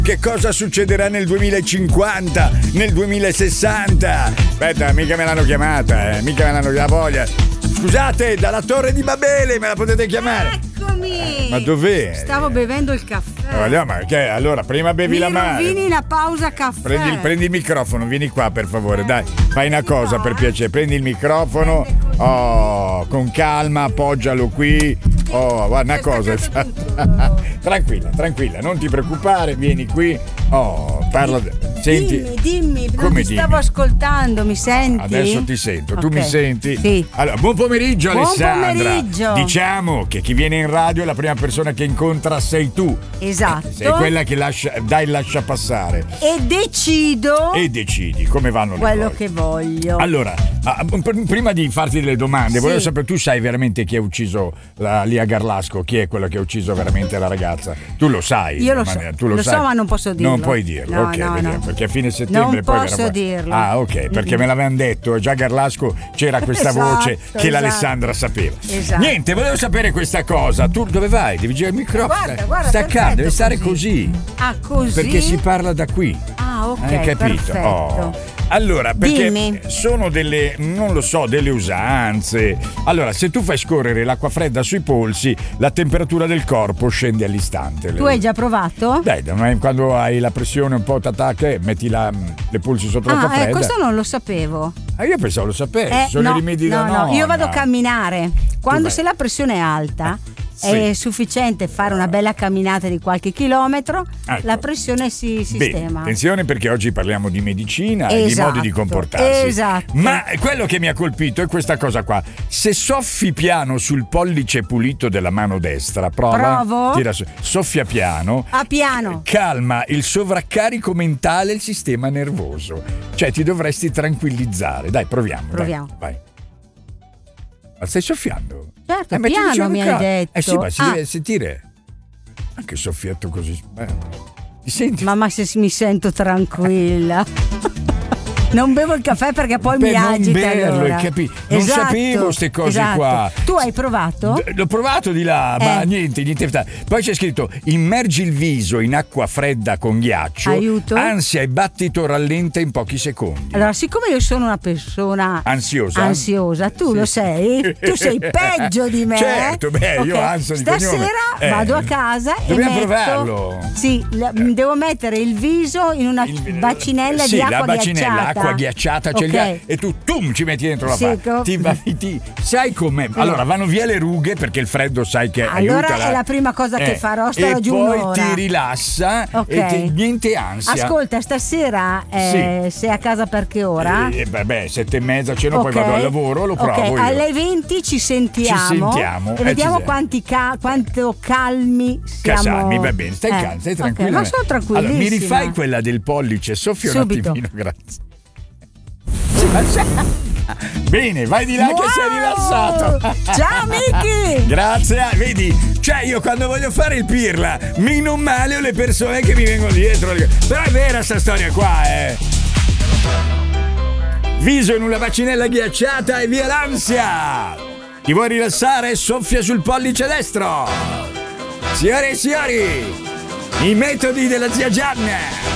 Che cosa succederà nel 2050, nel 2060? Aspetta, mica me l'hanno chiamata, mica me l'hanno chiamata voglia. Scusate, dalla Torre di Babele, me la potete chiamare? Eccomi! Ma dov'è? Stavo bevendo il caffè. Ma che? Allora, prima bevi la mano. Vieni la pausa caffè. Prendi il microfono, vieni qua per favore, dai. Fai una cosa per piacere, prendi il microfono. Con calma, appoggialo qui. Guarda una cosa. Tranquilla, non ti preoccupare, vieni qui. Parla. Senti. Dimmi, non ti stavo ascoltando, mi senti? Adesso ti sento, tu mi senti? Sì. Allora, buon pomeriggio Alessandra. Buon pomeriggio. Diciamo che chi viene in radio, la prima persona che incontra sei tu. Esatto. Sei quella che dai il lascia passare. E decidi come vanno le quello cose. Che voglio. Allora, prima di farti delle domande, volevo sapere, tu sai veramente chi ha ucciso la Lia Garlasco? Chi è quello che ha ucciso veramente la ragazza? Tu lo sai. Io lo so. Tu lo sai. So, ma non posso dirlo. Non puoi dirlo, no, ok, no, vediamo, no. perché a fine settembre non poi posso dirlo. Ah, ok, perché me l'avevano detto, già Garlasco c'era questa voce che l'Alessandra sapeva. Esatto. Niente, volevo sapere questa cosa. Tu dove vai? Devi girare il microfono. Guarda, sta calmo, deve stare così. Ah, così? Perché si parla da qui. Ah, ok, hai capito? Perfetto. Allora, perché Dimmi. sono delle, non lo so, delle usanze. Allora, se tu fai scorrere l'acqua fredda sui polsi, la temperatura del corpo scende all'istante. Tu hai già provato? Dai, quando hai la pressione un po' t'attacca, metti le polsi sotto l'acqua fredda. Questo non lo sapevo. Io pensavo lo sapessi, sono i rimedi da nonna. No, io vado a camminare. Quando se la pressione è alta, è sufficiente fare una bella camminata di qualche chilometro, la pressione si sistema. Bene, attenzione perché oggi parliamo di medicina e di modi di comportarsi. Esatto. Ma quello che mi ha colpito è questa cosa qua. Se soffi piano sul pollice pulito della mano destra, Provo. Tira su, soffia piano. A piano. Calma il sovraccarico mentale e il sistema nervoso. Cioè ti dovresti tranquillizzare. Dai, proviamo. Proviamo. Dai, vai. Ma stai soffiando? Certo, piano mi hai detto. Sì, ma si deve sentire. Anche soffietto così. Ti senti? Mamma, se mi sento tranquilla. Non bevo il caffè perché poi mi agita. Non berlo, allora. Non sapevo queste cose qua. Tu hai provato? L'ho provato di là, ma niente. Poi c'è scritto: immergi il viso in acqua fredda con ghiaccio. Aiuto. Ansia e battito rallenta in pochi secondi. Allora, siccome io sono una persona ansiosa, tu lo sei? Tu sei peggio di me. Certo, io ansia di cognome. Stasera vado a casa dobbiamo e provarlo. Sì, devo mettere il viso in una bacinella di acqua ghiacciata. Acqua ghiacciata c'è e tu ci metti dentro la sai com'è? Allora vanno via le rughe perché il freddo sai che allora aiuta. È la prima cosa che farò, starò giù un'ora. E poi ti rilassa e niente ansia. Ascolta, stasera sei a casa per che ora? 7:30 ceno, poi vado al lavoro, lo provo io. Alle 20 ci sentiamo e vediamo quanto calmi siamo. Calmi, va bene, stai calmo, stai tranquillo. Ma sono tranquillissima. Allora, mi rifai quella del pollice, soffia un attimino, grazie. Bene, vai di là che sei rilassato. Ciao Miki. Grazie, vedi, cioè io quando voglio fare il pirla mi non male le persone che mi vengono dietro. Però è vera sta storia qua, Viso in una bacinella ghiacciata e via l'ansia. Ti vuoi rilassare? Soffia sul pollice destro. Signore e signori, i metodi della zia Gianna.